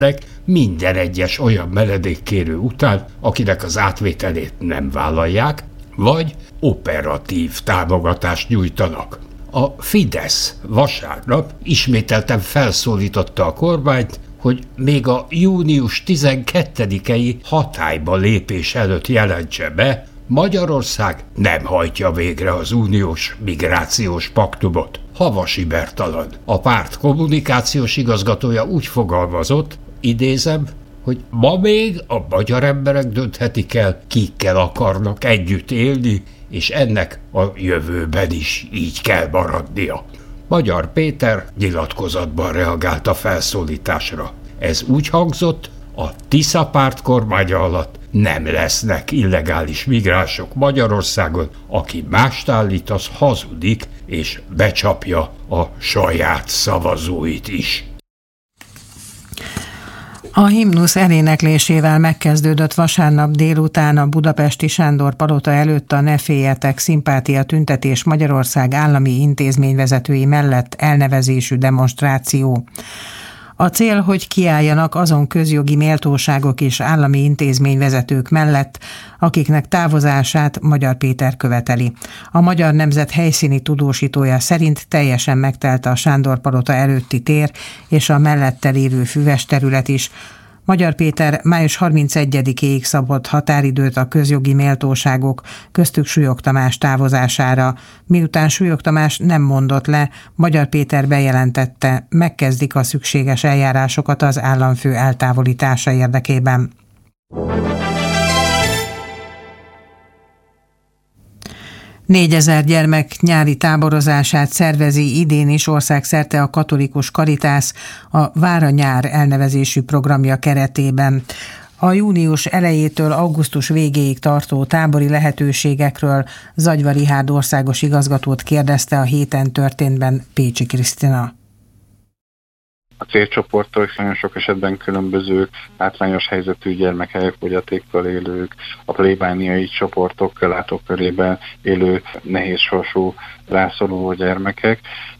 minden egyes olyan menedékkérő után, akinek az átvételét nem vállalják, vagy operatív támogatást nyújtanak. A Fidesz vasárnap ismételten felszólította a kormányt, hogy még a június 12-i hatályba lépés előtt jelentse be, Magyarország nem hajtja végre az uniós migrációs paktumot. Havasi Bertalan, a párt kommunikációs igazgatója úgy fogalmazott, idézem, hogy ma még a magyar emberek dönthetik el, kikkel akarnak együtt élni, és ennek a jövőben is így kell maradnia. Magyar Péter nyilatkozatban reagált a felszólításra. Ez úgy hangzott, a Tisza párt kormánya alatt nem lesznek illegális migránsok Magyarországon, aki mást állít, az hazudik, és becsapja a saját szavazóit is. A himnusz eléneklésével megkezdődött vasárnap délután a budapesti Sándor palota előtt a Ne féljetek szimpátia tüntetés Magyarország állami intézményvezetői mellett elnevezésű demonstráció. A cél, hogy kiálljanak azon közjogi méltóságok és állami intézményvezetők mellett, akiknek távozását Magyar Péter követeli. A Magyar Nemzet helyszíni tudósítója szerint teljesen megtelt a Sándor palota előtti tér és a mellette lévő füves terület is. Magyar Péter május 31-éig szabott határidőt a közjogi méltóságok, köztük Súlyog Tamás távozására. Miután Súlyog Tamás nem mondott le, Magyar Péter bejelentette, megkezdik a szükséges eljárásokat az államfő eltávolítása érdekében. 4000 gyermek nyári táborozását szervezi idén is országszerte a Katolikus Karitász a Vár a nyár elnevezésű programja keretében. A június elejétől augusztus végéig tartó tábori lehetőségekről Zagyva Richárd országos igazgatót kérdezte a Héten történtben Pécsi Krisztina. A célcsoportok nagyon sok esetben különböző hátrányos helyzetű gyermekek, fogyatékkal élők, a plébániai csoportok látókörében élő nehézsorsú rászoruló gyermekek,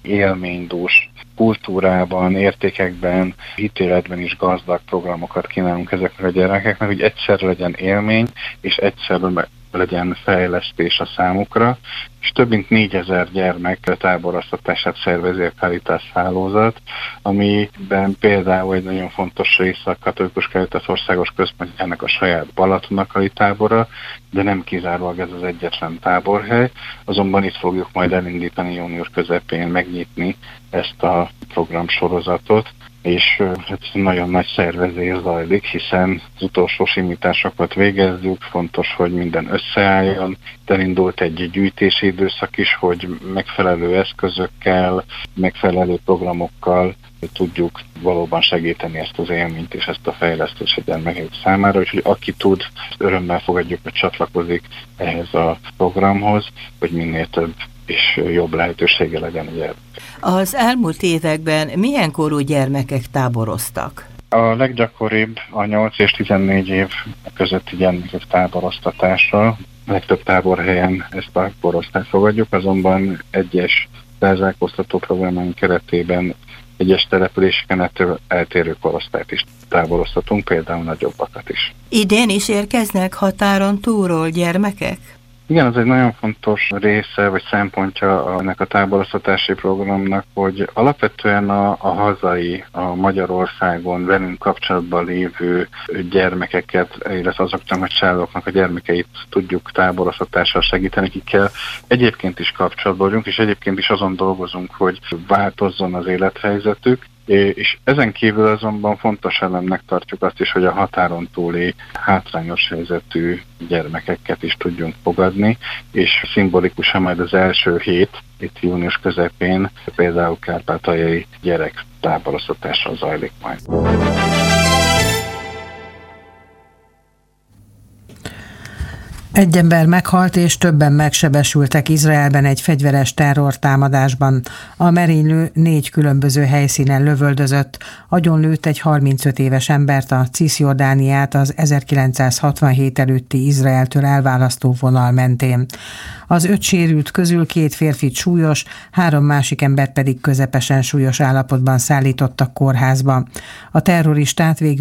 élménydús kultúrában, értékekben, hitéletben is gazdag programokat kínálunk ezeknek a gyerekeknek, hogy egyszer legyen élmény, és egyszer legyen fejlesztés a számukra, és több mint 4000 gyermek táboroztatását szervezi a Caritas hálózat, amiben például egy nagyon fontos része a Katolikus Caritas országos központjának a saját Balatonakari tábora, de nem kizárólag ez az egyetlen táborhely, azonban itt fogjuk majd elindítani június közepén megnyitni ezt a programsorozatot, és nagyon nagy szervezés zajlik, hiszen az utolsó simításokat végezzük, fontos, hogy minden összeálljon. Elindult egy gyűjtési időszak is, hogy megfelelő eszközökkel, megfelelő programokkal tudjuk valóban segíteni ezt az élményt és ezt a fejlesztést a gyermekek számára, úgyhogy aki tud, örömmel fogadjuk, hogy csatlakozik ehhez a programhoz, hogy minél több és jobb lehetősége legyen a gyermek. Az elmúlt években milyen korú gyermekek táboroztak? A leggyakoribb a 8 és 14 év közötti gyermekek táboroztatása. A legtöbb táborhelyen ezt a korosztályt fogadjuk, azonban egyes felzárkóztató programjaink keretében egyes településeken ettől eltérő korosztályt is táboroztatunk, például nagyobbakat is. Idén is érkeznek határon túlról gyermekek? Igen, ez egy nagyon fontos része, vagy szempontja ennek a táboroztatási programnak, hogy alapvetően a hazai, a Magyarországon velünk kapcsolatban lévő gyermekeket, illetve azoknak a családoknak a gyermekeit tudjuk táboroztatással segíteni, akikkel egyébként is kapcsolatban vagyunk, és egyébként is azon dolgozunk, hogy változzon az élethelyzetük, és ezen kívül azonban fontos elemnek tartjuk azt is, hogy a határon túli hátrányos helyzetű gyermekeket is tudjunk fogadni, és szimbolikusan majd az első hét, itt június közepén például kárpátaljai gyerek táboroztatással zajlik majd. Egy ember meghalt és többen megsebesültek Izraelben egy fegyveres terrortámadásban. A merénylő 4 különböző helyszínen lövöldözött, agyonlőtt egy 35 éves embert a Cisjordániát az 1967 előtti Izraeltől elválasztó vonal mentén. Az 5 sérült közül 2 férfit súlyos, 3 másik embert pedig közepesen súlyos állapotban szállítottak kórházba. A terroristát végül